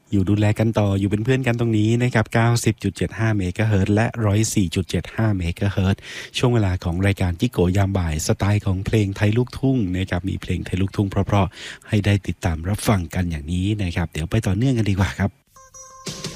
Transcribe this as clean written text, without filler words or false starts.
อยู่ดูแลกันต่ออยู่เป็นเพื่อนกันตรงนี้นะครับ 90.75 เมกะเฮิรตซ์และ 104.75 เมกะเฮิรตซ์ช่วงเวลาของรายการจิโกยามบ่ายสไตล์ของเพลงไทยลูกทุ่งนะครับมีเพลงไทยลูกทุ่งเพราะๆให้ได้ติดตามรับฟังกันอย่างนี้นะครับเดี๋ยวไปต่อเนื่องกันดีกว่าครับ